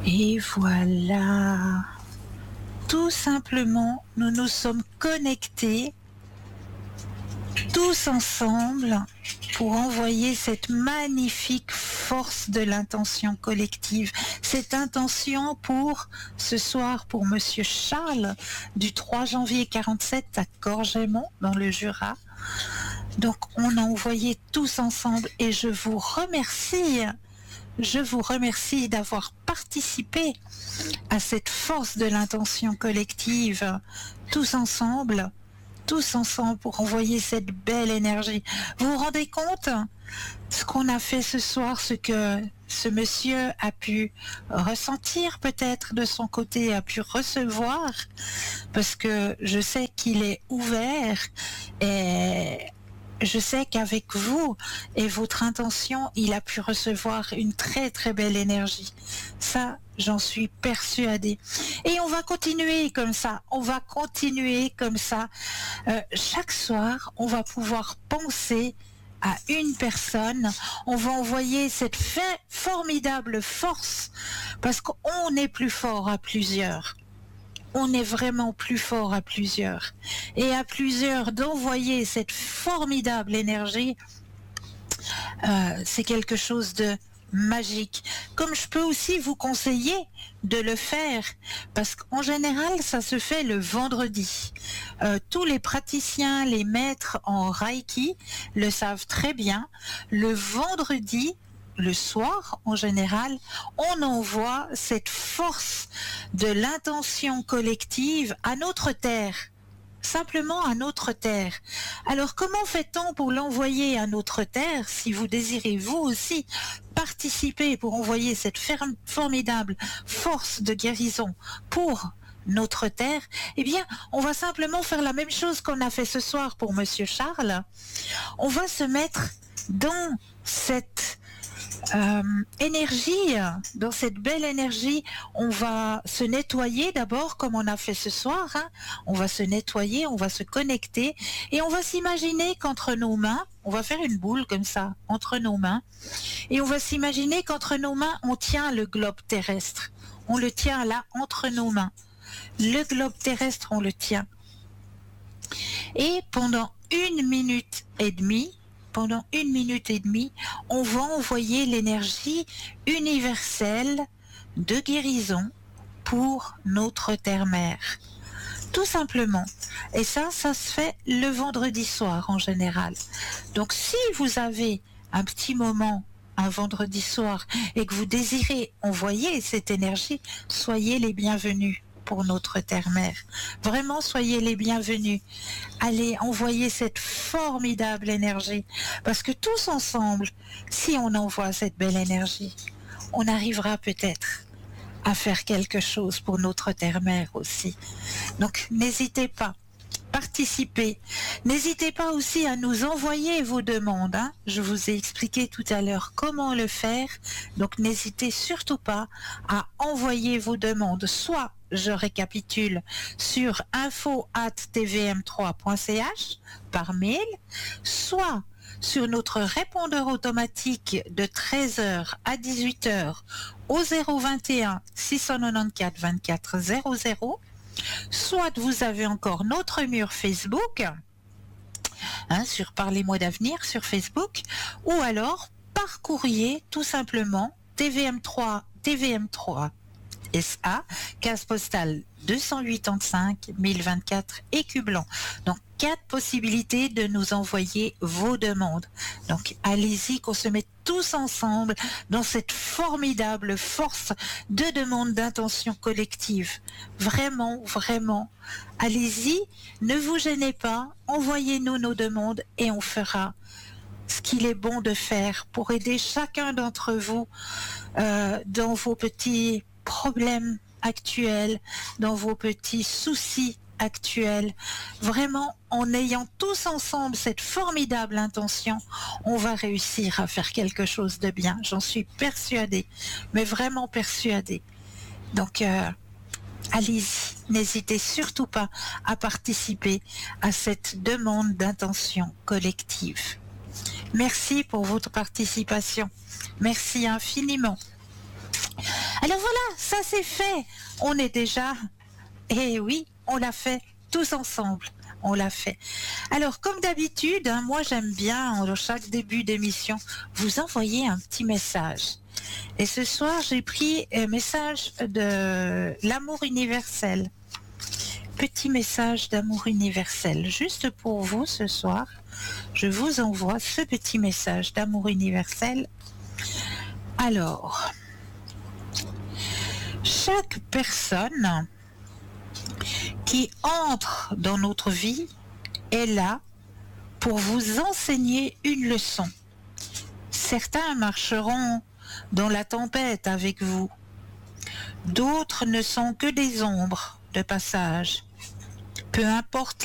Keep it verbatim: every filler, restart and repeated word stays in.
Et voilà. Tout simplement, nous nous sommes connectés tous ensemble pour envoyer cette magnifique force de l'intention collective. Cette intention pour ce soir, pour Monsieur Charles, du trois janvier quarante-sept à Corgémont, dans le Jura. Donc, on a envoyé tous ensemble et je vous remercie. Je vous remercie d'avoir participé à cette force de l'intention collective, tous ensemble, tous ensemble pour envoyer cette belle énergie. Vous vous rendez compte ce qu'on a fait ce soir, ce que ce monsieur a pu ressentir peut-être de son côté, a pu recevoir, parce que je sais qu'il est ouvert et je sais qu'avec vous et votre intention, il a pu recevoir une très très belle énergie. Ça, j'en suis persuadée. Et on va continuer comme ça, on va continuer comme ça. Euh, chaque soir, on va pouvoir penser à une personne, on va envoyer cette formidable force, parce qu'on est plus fort à plusieurs. On est vraiment plus fort à plusieurs. Et à plusieurs, d'envoyer cette formidable énergie, euh, c'est quelque chose de magique. Comme je peux aussi vous conseiller de le faire, parce qu'en général, ça se fait le vendredi. Euh, tous les praticiens, les maîtres en Reiki le savent très bien. Le vendredi, le soir, en général, on envoie cette force de l'intention collective à notre terre, simplement à notre terre. Alors, comment fait-on pour l'envoyer à notre terre, si vous désirez vous aussi participer pour envoyer cette ferme, formidable force de guérison pour notre terre? Eh bien, on va simplement faire la même chose qu'on a fait ce soir pour Monsieur Charles. On va se mettre dans cette Euh, énergie, dans cette belle énergie, on va se nettoyer d'abord comme on a fait ce soir, hein. On va se nettoyer, on va se connecter et on va s'imaginer qu'entre nos mains, on va faire une boule comme ça, entre nos mains, et on va s'imaginer qu'entre nos mains, on tient le globe terrestre. On le tient là, entre nos mains. Le globe terrestre, on le tient. Et pendant une minute et demie, pendant une minute et demie, on va envoyer l'énergie universelle de guérison pour notre terre-mère. Tout simplement. Et ça, ça se fait le vendredi soir en général. Donc si vous avez un petit moment, un vendredi soir, et que vous désirez envoyer cette énergie, soyez les bienvenus pour notre terre-mère. Vraiment, soyez les bienvenus. Allez envoyer cette formidable énergie. Parce que tous ensemble, si on envoie cette belle énergie, on arrivera peut-être à faire quelque chose pour notre terre-mère aussi. Donc, n'hésitez pas. Participez. N'hésitez pas aussi à nous envoyer vos demandes, hein. Je vous ai expliqué tout à l'heure comment le faire. Donc n'hésitez surtout pas à envoyer vos demandes. Soit, je récapitule, sur info arobase t v m trois point c h par mail, soit sur notre répondeur automatique de treize heures à dix-huit heures au zéro vingt et un six cent quatre-vingt-quatorze vingt-quatre zéro zéro. Soit vous avez encore notre mur Facebook, hein, sur Parlez-moi d'avenir sur Facebook, ou alors par courrier tout simplement T V M trois T V M trois S A, case postale deux cent quatre-vingt-cinq mille vingt-quatre Écu-Blanc. Donc quatre possibilités de nous envoyer vos demandes. Donc allez-y, qu'on se mette tous ensemble dans cette formidable force de demande d'intention collective. Vraiment, vraiment, allez-y, ne vous gênez pas, envoyez-nous nos demandes et on fera ce qu'il est bon de faire pour aider chacun d'entre vous euh, dans vos petits problèmes actuels, dans vos petits soucis actuels. Vraiment, en ayant tous ensemble cette formidable intention, on va réussir à faire quelque chose de bien. J'en suis persuadée, mais vraiment persuadée. Donc, euh, allez-y, n'hésitez surtout pas à participer à cette demande d'intention collective. Merci pour votre participation. Merci infiniment. Alors voilà, ça c'est fait. On est déjà... Eh oui, on l'a fait tous ensemble. On l'a fait. Alors, comme d'habitude, hein, moi j'aime bien, dans chaque début d'émission, vous envoyer un petit message. Et ce soir, j'ai pris un message de l'amour universel. Petit message d'amour universel. Juste pour vous ce soir, je vous envoie ce petit message d'amour universel. Alors, chaque personne qui entre dans notre vie est là pour vous enseigner une leçon. Certains marcheront dans la tempête avec vous. D'autres ne sont que des ombres de passage. Peu importe